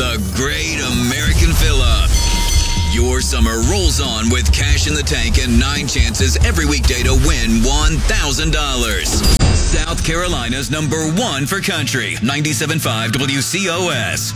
The Great American Fill-Up. Your summer rolls on with cash in the tank and 9 chances every weekday to win $1,000. South Carolina's #1 for country, 97.5 WCOS.